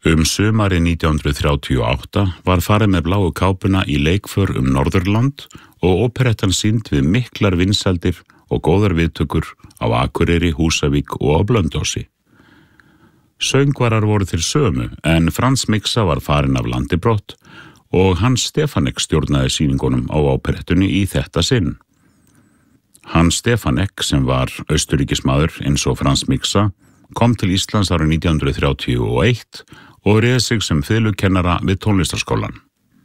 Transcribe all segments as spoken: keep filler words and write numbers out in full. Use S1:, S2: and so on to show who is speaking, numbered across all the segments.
S1: Um sumarið nítján hundrað þrjátíu og átta var farið með bláu kápuna í leikför um Norðurland og óperettan sýnd við miklar vinsældir og góðar viðtökur á Akureyri, Húsavík og á Blönduósi. Söngvarar voru til sömu en Franz Mixa var farinn af landi brott og Hans Stefanek stjórnaði sýningunum á óperettunni í þetta sinn. Hans Stefanek, sem var austurríkismaður eins og Franz Mixa, kom til Íslands árið nítján hundrað þrjátíu og eitt og réð sig sem fiðlukennara við tónlistarskólann.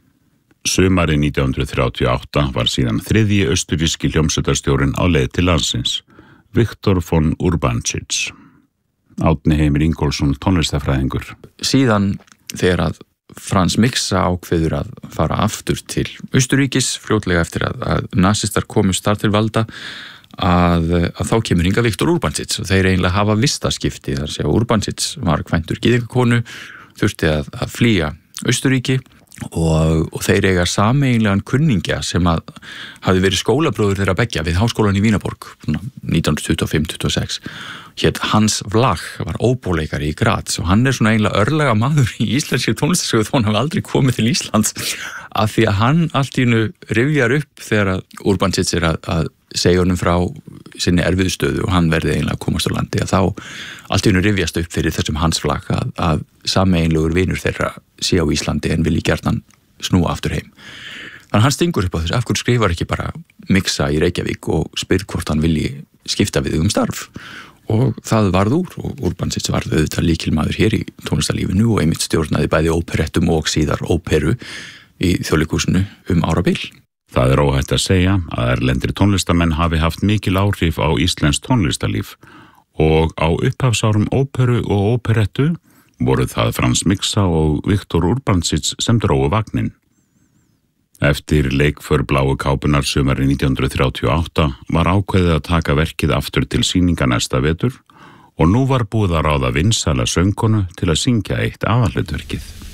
S1: Sumarið nítján hundrað þrjátíu og átta var síðan þriðji austurríski hljómsveitarstjórinn á leið til landsins, Viktor von Urbancic. Árni Heimir Ingólfsson, tónlistarfræðingur.
S2: Síðan þegar að Franz Mixa ákveður að fara aftur til Austurríkis, fljótlega eftir að, að nasistar komust þar til valda, að, að þá kemur hinga Viktor Urbancic og þeir eiginlega hafa vistaskipti. Þar sé að Urbancic var kvæntur gyðingakonu, þurfti að, að flýja Austurríki og, og þeir eiga sameiginlegan kunningja sem að hafi verið skólabróður þeirra beggja við háskólan í Vínaborg nítján hundrað tuttugu og fimm til tuttugu og sex. Hét Hans Vlach, var óbóleikari í Graz og hann er svona eiginlega örlega maður í íslenskri tónlistarsögu þó hann hafi aldrei komið til Íslands af því að hann allt í einu rifjar upp þegar að Urbancic er að, að segja honum frá sinni erfiðu stöðu og hann verði eiginlega að komast á landi að þá allt í einu rifjast upp fyrir þessum Hans Vlach að, að sameiginlegur vinur þeirra sé á Íslandi en vilji gjarnan snúa aftur heim. Þannig hann stingur upp á þessu, af hverju skrifar ekki bara Mixa í Reykjavík og spyr hvort hann vilji skipta við um starf. Og það varð úr og Urbancic varð auðvitað lykilmaður hér í tónlistarlífinu og einmitt stjórnaði bæði óperettum og síðar óperu í Þjóðleikhúsinu um árabil.
S1: Það er óhætt að segja að erlendir tónlistamenn hafi haft mikil áhrif á íslenskt tónlistarlíf og á upphafsárum óperu og óperettu voru það Franz Mixa og Viktor Urbancic sem drógu vagninn. Eftir leikför bláu kápunar sumarið nítján hundrað þrjátíu og átta var ákveðið að taka verkið aftur til sýninga næsta vetur og nú var búið að ráða vinsæla söngkonu til að syngja eitt aðalhlutverkið.